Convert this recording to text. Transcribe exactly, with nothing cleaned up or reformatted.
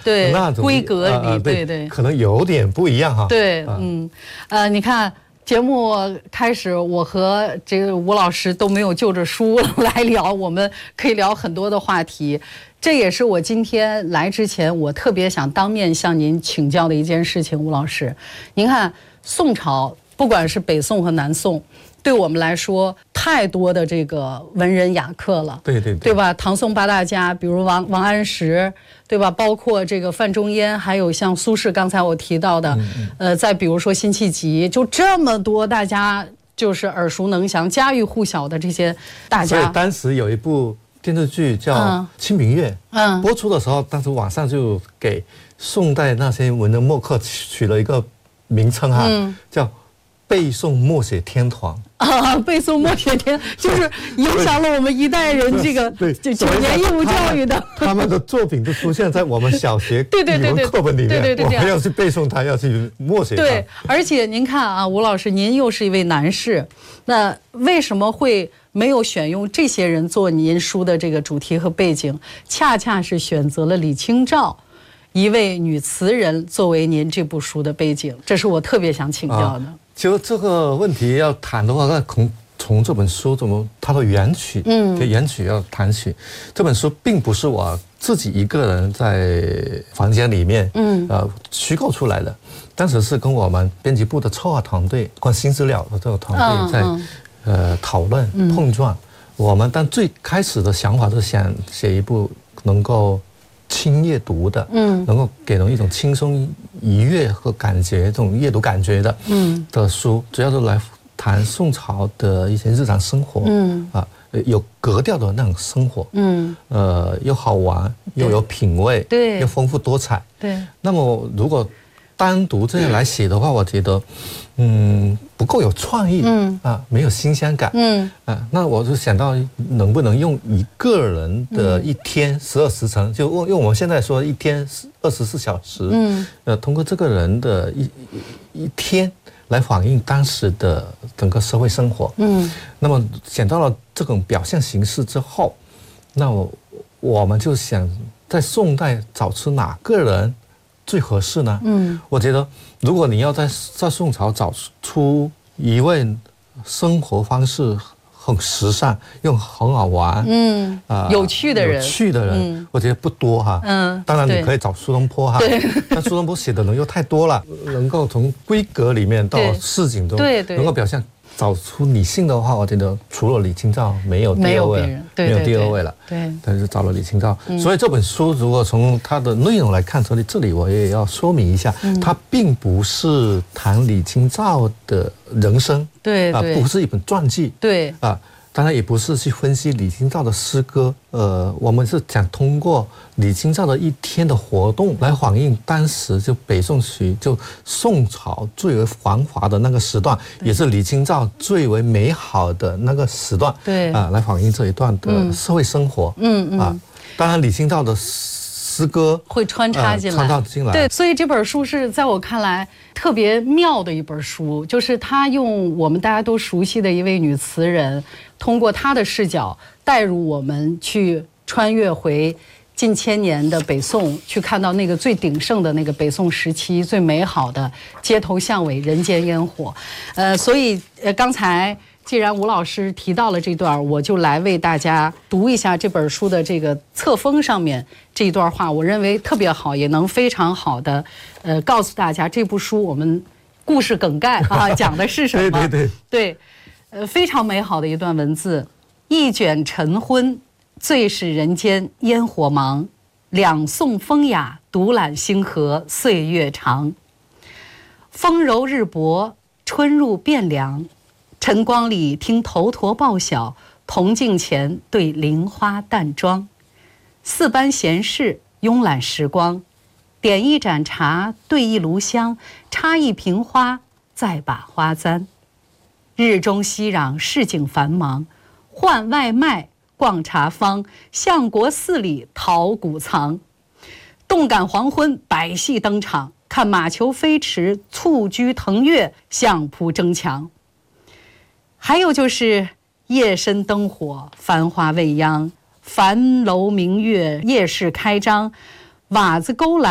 对那种规格里， 呃、 对 对, 对， 可能有点不一样哈。 对，嗯，呃，你看。节目开始，我和这个吴老师都没有就着书来聊，我们可以聊很多的话题。这也是我今天来之前，我特别想当面向您请教的一件事情。吴老师，您看宋朝，不管是北宋和南宋，对我们来说太多的这个文人雅客了， 对对 对, 对吧？唐宋八大家，比如王王安石，对吧？包括这个范仲淹，还有像苏轼，刚才我提到的，嗯嗯呃，再比如说辛弃疾，就这么多大家就是耳熟能详、家喻户晓的这些大家。 所以当时有一部电视剧叫《清明月》，嗯，播出的时候，当时网上就给宋代那些文人墨客取了一个名称哈，嗯、叫背诵默写天团。 啊，背诵默写天就是影响了我们一代人这个九年义务教育的。 他们的作品都出现在我们小学语文课本里面， 对对对对， 我们要去背诵它，要去默写它。 对，而且您看啊，吴老师，您又是一位男士，那为什么会没有选用这些人做您书的这个主题和背景？恰恰是选择了李清照，一位女词人作为您这部书的背景，这是我特别想请教的。啊， 其实这个问题要谈的话，那从从这本书怎么它的原曲，嗯，原曲要谈起。这本书并不是我自己一个人在房间里面，嗯，呃，虚构出来的。当时是跟我们编辑部的策划团队，关新资料的这个团队在、嗯嗯、呃讨论碰撞。嗯、我们但最开始的想法是想写一部能够轻阅读的，嗯，能够给人一种轻松愉悦和感觉，这种阅读感觉的，嗯，的书，主要是来谈宋朝的一些日常生活，嗯啊，有格调的那种生活，嗯，呃，又好玩，又有品味， 对， 又丰富多彩， 对。 那么如果单独这样来写的话，我觉得，嗯，不够有创意，嗯啊，没有新鲜感，嗯啊，那我就想到能不能用一个人的一天十二时辰，就用用我们现在说一天二十四小时，嗯，呃，通过这个人的一一天来反映当时的整个社会生活，嗯，那么想到了这种表现形式之后，那我我们就想在宋代找出哪个人最合适呢？嗯，我觉得如果你要在在宋朝找出一位生活方式很时尚又很好玩，嗯啊、呃、 有趣的人， 有趣的人，嗯、我觉得不多哈。嗯，当然你可以找苏东坡哈，但苏东坡写的人又太多了，能够从闺阁里面到市井中，对对，能够表现。找出女性的话，我觉得除了李清照没有第二位，没有, 对对对没有第二位了。对，但是找了李清照、嗯，所以这本书如果从它的内容来看，这里这里我也要说明一下，嗯、它并不是谈李清照的人生， 对对、 啊，不是一本传记， 对啊。当然也不是去分析李清照的诗歌，呃，我们是想通过李清照的一天的活动来反映当时就北宋时就宋朝最为繁华的那个时段，也是李清照最为美好的那个时段，对啊、呃，来反映这一段的社会生活，嗯嗯啊，当然李清照的诗歌会穿插进来， 呃、穿插进来， 对，所以这本书是在我看来特别妙的一本书，就是他用我们大家都熟悉的一位女词人，通过她的视角带入我们去穿越回近千年的北宋，去看到那个最鼎盛的那个北宋时期最美好的街头巷尾人间烟火。呃，所以呃刚才既然吴老师提到了这段，我就来为大家读一下这本书的这个册封上面这一段话，我认为特别好，也能非常好的呃告诉大家这部书我们故事梗概啊讲的是什么。 对对对对，呃非常美好的一段文字。一卷晨昏，最是人间烟火茫，两宋风雅，独揽星河岁月长。风柔日薄，春入汴梁，晨光里听头陀报晓，铜镜前对菱花淡妆。四班闲事，慵懒时光，点一盏茶，对一炉香，插一瓶花，再把花簪。日中熙攘，市井繁忙，换外卖，逛茶坊，相国寺里淘古藏。动感黄昏，百戏登场，看马球飞驰，蹴鞠腾跃，相扑争强。还有就是夜深灯火，繁华未央，樊楼明月，夜市开张，瓦子勾栏